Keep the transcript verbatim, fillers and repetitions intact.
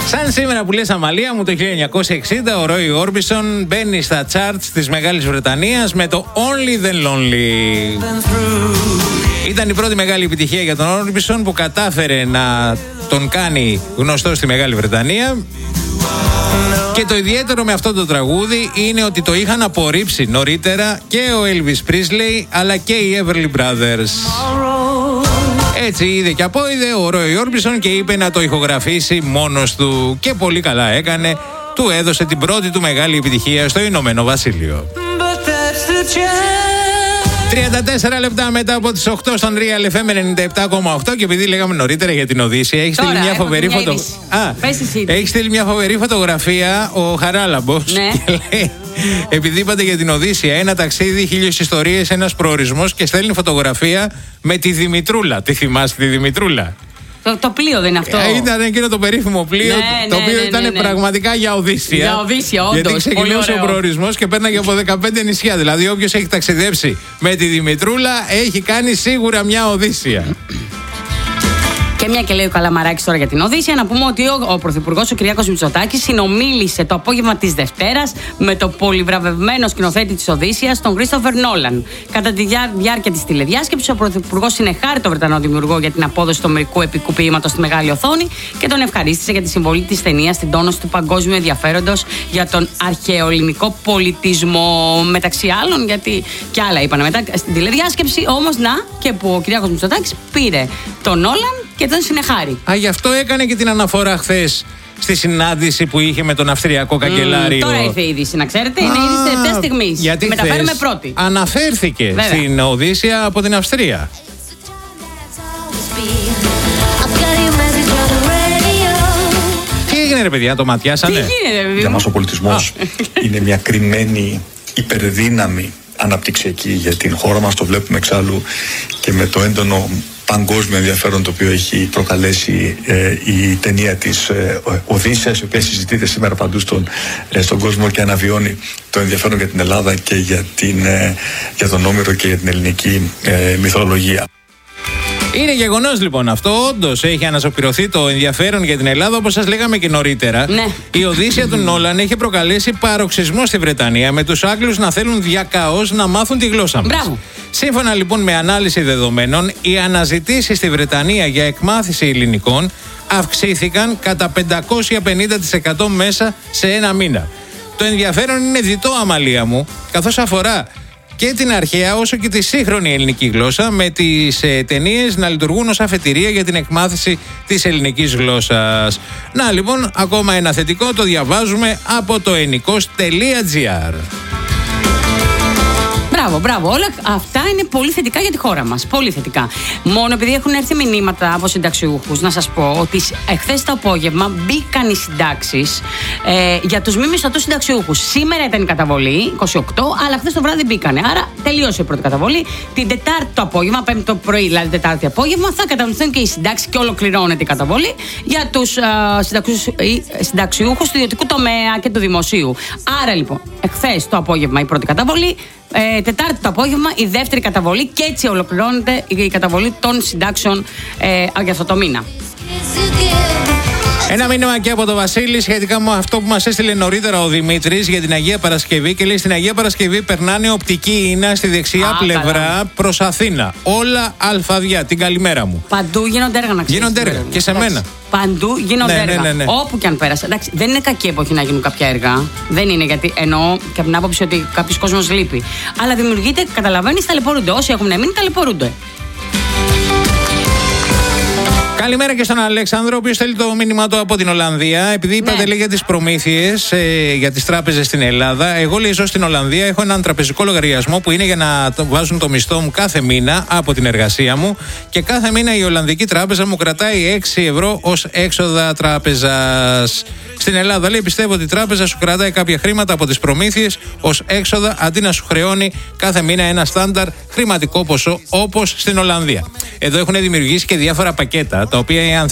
Σαν σήμερα που λες Αμαλία μου, το χίλια εννιακόσια εξήντα ο Ρόι Όρμπισον μπαίνει στα charts της Μεγάλης Βρετανίας με το Only the Lonely. Ήταν η πρώτη μεγάλη επιτυχία για τον Όρμπισον που κατάφερε να τον κάνει γνωστό στη Μεγάλη Βρετανία. Και το ιδιαίτερο με αυτό το τραγούδι είναι ότι το είχαν απορρίψει νωρίτερα και ο Elvis Presley αλλά και οι Everly Brothers. Έτσι είδε και απόειδε ο Ρόι Όρμπισον και είπε να το ηχογραφήσει μόνος του. Και πολύ καλά έκανε. Του έδωσε την πρώτη του μεγάλη επιτυχία στο Ηνωμένο Βασίλειο. τριάντα τέσσερα λεπτά μετά από τις οκτώ στον Real εφ εμ ενενήντα επτά κόμμα οκτώ. Και επειδή λέγαμε νωρίτερα για την Οδύσσεια, έχει στείλει μια φοβερή φωτο... Α, έχει στείλει μια φοβερή φωτογραφία ο Χαράλαμπος. Ναι. Και λέει, επειδή είπατε για την Οδύσσεια, ένα ταξίδι, χίλιες ιστορίες, ένας προορισμός, και στέλνει φωτογραφία με τη Δημητρούλα. Τι θυμάστε τη Δημητρούλα? Το, το πλοίο δεν είναι αυτό? Ε, ήταν εκείνο το περίφημο πλοίο, ναι, το οποίο ναι, ναι, ήταν ναι, ναι. πραγματικά για Οδύσσεια. Για Οδύσσεια, όντως. Γιατί ξεκινούσε ο προορισμός και πέρναγε από δεκαπέντε νησιά. Δηλαδή, όποιος έχει ταξιδέψει με τη Δημητρούλα έχει κάνει σίγουρα μια Οδύσσεια. Και μια και λέει ο Καλαμαράκης τώρα για την Οδύσσεια, να πούμε ότι ο, ο Πρωθυπουργός ο Κυριάκος Μητσοτάκης συνομίλησε το απόγευμα της Δευτέρας με το πολυβραβευμένο σκηνοθέτη της Οδύσσειας, τον Κρίστοφερ Νόλαν. Κατά τη διά, διάρκεια της τηλεδιάσκεψης, ο Πρωθυπουργός συνεχάρη τον Βρετανό δημιουργό για την απόδοση του μερικού επικού ποίηματος στη μεγάλη οθόνη και τον ευχαρίστησε για τη συμβολή της ταινίας στην τόνωση του παγκόσμιου ενδιαφέροντος για τον αρχαιοελληνικό πολιτισμό. Μεταξύ άλλων, γιατί και άλλα είπαν μετά στην τηλεδιάσκεψη, όμως να και που ο Κυριάκος Μητσοτάκης πήρε τον Νόλαν και τον συνεχάρη. Α, γι' αυτό έκανε και την αναφορά χθες στη συνάντηση που είχε με τον Αυστριακό καγκελάριο. Mm, τώρα ήρθε η είδηση, να ξέρετε. Είναι η είδηση τελευταία στιγμή. Γιατί μεταφέρουμε πρώτη. Αναφέρθηκε Βέβαια. στην Οδύσσεια από την Αυστρία. Τι έγινε ρε παιδιά, το ματιάσανε? Τι γίνεται, ρε, για μας ο πολιτισμός είναι μια κρυμμένη υπερδύναμη αναπτυξιακή για την χώρα μας. Το βλέπουμε εξάλλου και με το έντονο παγκόσμιο ενδιαφέρον το οποίο έχει προκαλέσει ε, η ταινία της ε, Οδύσσειας, η οποία συζητείται σήμερα παντού στον, ε, στον κόσμο και αναβιώνει το ενδιαφέρον για την Ελλάδα και για, την, ε, για τον Όμηρο και για την ελληνική ε, μυθολογία. Είναι γεγονός λοιπόν αυτό. Όντως έχει ανασωπηρωθεί το ενδιαφέρον για την Ελλάδα, όπως σας λέγαμε και νωρίτερα. Ναι. Η Οδύσσεια του Νόλαν έχει προκαλέσει παροξισμό στη Βρετανία, με τους Άγγλους να θέλουν διακαώς να μάθουν τη γλώσσα μας. Μπράβο. Σύμφωνα λοιπόν με ανάλυση δεδομένων, οι αναζητήσεις στη Βρετανία για εκμάθηση ελληνικών αυξήθηκαν κατά πεντακόσια πενήντα τοις εκατό μέσα σε ένα μήνα. Το ενδιαφέρον είναι διτό, Αμαλία μου, καθώς αφορά και την αρχαία όσο και τη σύγχρονη ελληνική γλώσσα, με τις ε, ταινίες να λειτουργούν ως αφετηρία για την εκμάθηση της ελληνικής γλώσσας. Να λοιπόν, ακόμα ένα θετικό, το διαβάζουμε από το ενικός τελεία τζι άρ. Μπράβο, μπράβο. Όλα αυτά είναι πολύ θετικά για τη χώρα μας. Πολύ θετικά. Μόνο επειδή έχουν έρθει μηνύματα από συνταξιούχους, να σας πω ότι εχθές το απόγευμα μπήκαν οι συντάξεις ε, για τους μη μισθωτούς συνταξιούχους. Σήμερα ήταν η καταβολή, είκοσι οκτώ, αλλά χθες το βράδυ μπήκανε. Άρα τελείωσε η πρώτη καταβολή. Την Τετάρτη το απόγευμα, Πέμπτη το πρωί, δηλαδή Τετάρτη απόγευμα, θα καταβληθούν και οι συντάξεις και ολοκληρώνεται η καταβολή για τους ε, συνταξιούχους του ιδιωτικού τομέα και του δημοσίου. Άρα λοιπόν, εχθές το απόγευμα η πρώτη καταβολή. Ε, Τετάρτη το απόγευμα η δεύτερη καταβολή και έτσι ολοκληρώνεται η καταβολή των συντάξεων ε, για αυτό το μήνα. Ένα μήνυμα και από τον Βασίλη σχετικά με αυτό που μας έστειλε νωρίτερα ο Δημήτρης για την Αγία Παρασκευή, και λέει: στην Αγία Παρασκευή περνάνε οπτική ίνα στη δεξιά Α, πλευρά καλά. προς Αθήνα. Όλα αλφαδιά. Την καλημέρα μου. Παντού γίνονται έργα, να ξέρεις. Γίνονται έργα και σε Εντάξει. μένα. Παντού γίνονται ναι, έργα. Ναι, ναι, ναι. Όπου και αν πέρασε. Εντάξει, δεν είναι κακή εποχή να γίνουν κάποια έργα. Δεν είναι, γιατί εννοώ και από την άποψη ότι κάποιος κόσμος λείπει. Αλλά δημιουργείται, καταλαβαίνεις, ταλαιπωρούνται. Όσοι έχουν μείνει, ταλαιπωρούνται. Καλημέρα και στον Αλέξανδρο, ο οποίος στέλνει το μήνυμά του από την Ολλανδία. Επειδή είπατε, ναι. λέει, για τις προμήθειες ε, για τις τράπεζες στην Ελλάδα. Εγώ, λέει, ζω στην Ολλανδία. Έχω έναν τραπεζικό λογαριασμό που είναι για να το βάζουν το μισθό μου κάθε μήνα από την εργασία μου. Και κάθε μήνα η Ολλανδική τράπεζα μου κρατάει έξι ευρώ ως έξοδα τράπεζας. Στην Ελλάδα, λέει, πιστεύω ότι η τράπεζα σου κρατάει κάποια χρήματα από τις προμήθειες ως έξοδα, αντί να σου χρεώνει κάθε μήνα ένα στάνταρ χρηματικό ποσό όπως στην Ολλανδία. Εδώ έχουν δημιουργήσει και διάφορα πακέτα, τα οποία, εάν